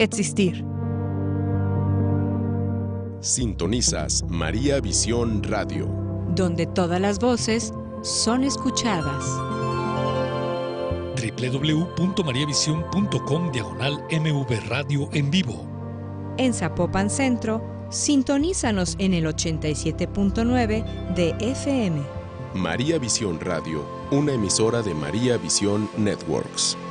existir. Sintonizas María Visión Radio, donde todas las voces son escuchadas. www.mariavision.com/MV Radio en vivo. En Zapopan Centro, sintonízanos en el 87.9 de FM. María Visión Radio, una emisora de María Visión Networks.